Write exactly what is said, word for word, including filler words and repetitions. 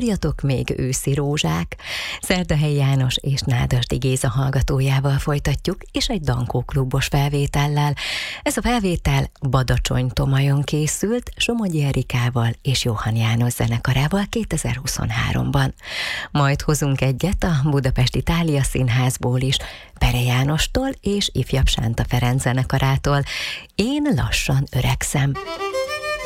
Várjatok még őszi rózsák. Szerdahelyi János és Nádasdy Géza hallgatójával folytatjuk, és egy Dankó klubos felvétellel. Ez a felvétel Badacsony-Tomajon készült, Somogyi Erikával és Johann János zenekarával kétezer-huszonháromban. Majd hozunk egyet a Budapesti Thália Színházból is, Pere Jánostól és Ifjabb Sánta Ferenc zenekarától. Én lassan öregszem.